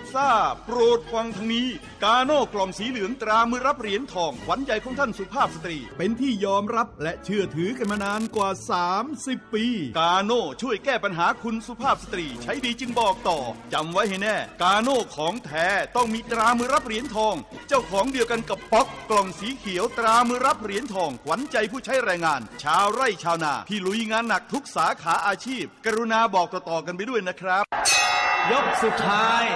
ทราบโปรดฟังทางนี้กาโน่กล่องสีเหลืองตรามือรับเหรียญทองขวัญใจของท่านสุภาพสตรีเป็นที่ยอมรับและเชื่อถือกันมานานกว่า30 ปีกาโน่ช่วยแก้ปัญหาคุณสุภาพสตรีใช้ดีจึงบอกต่อจำไว้ให้แน่กาโน่ของแท้ต้องมีตรามือรับเหรียญทองเจ้าของเดียวกันกับป๊อกกล่องสีเขียวตรามือรับเหรียญทองขวัญใจผู้ใช้แรงงานชาวไร่ชาวนาที่ลุยงานหนักทุกสาขาอาชีพกรุณาบอกต่อๆกันไปด้วยนะครับยกสุดท้าย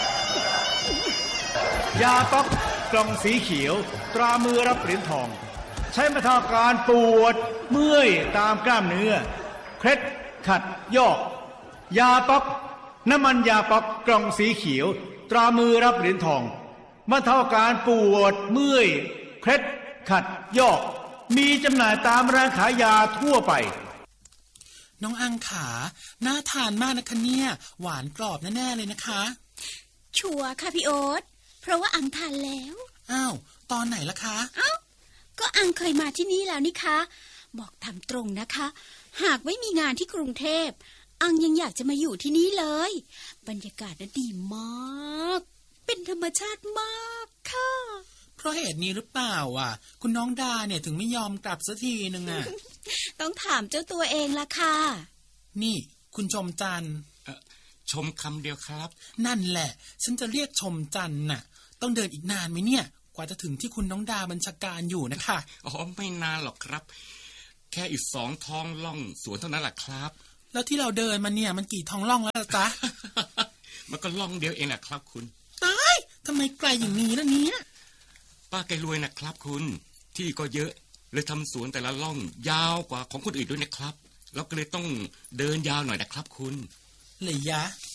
ยาป๊อกกล่องสีเขียวตรามือรับเหรียญทองใช้บรรเทาอาการปวดเมื่อยตามกล้ามเนื้อเคล็ดขัดยอกยาป๊อกน้ำมันยาป๊อกกล่องสีเขียวตรามือรับเหรียญทองบรรเทาอาการปวดเมื่อยเคล็ดขัดยอกมีจำหน่ายตามร้านขายยาทั่วไปน้องอังขาน่าทานมากนะคะเนี่ยหวานกรอบแน่ๆเลยนะคะชัวร์ค่ะพี่โอ๊ตเพราะว่าอังทานแล้วอ้าวตอนไหนล่ะคะอ้าวก็อังเคยมาที่นี่แล้วนี่คะบอกตามตรงนะคะหากไม่มีงานที่กรุงเทพอังยังอยากจะมาอยู่ที่นี่เลยบรรยากาศดีมากเป็นธรรมชาติมากค่ะเพราะเหตุนี้หรือเปล่าอ่ะคุณน้องดาเนี่ยถึงไม่ยอมกลับสักทีนึงอ่ะต้องถามเจ้าตัวเองละค่ะนี่คุณชมจันทร์ชมคำเดียวครับนั่นแหละฉันจะเรียกชมจันทร์น่ะต้องเดินอีกนานไหมเนี่ยกว่าจะถึงที่คุณน้องดาบัญชาการอยู่นะคะอ๋อไม่นานหรอกครับแค่อีก2 ท้องล่องสวนเท่านั้นแหละครับแล้วที่เราเดินมาเนี่ยมันกี่ท้องล่องแล้วจ๊ะมันก็ล่องเดียวเองแหละครับคุณตายทำไมไกลอย่างนี้ล่ะเนี่ยป้าแกรวยนะครับคุณที่ก็เยอะเลยทำสวนแต่ละล่องยาวกว่าของคนอื่นด้วยนะครับแล้วก็เลยต้องเดินยาวหน่อยนะครับคุณเลยยะ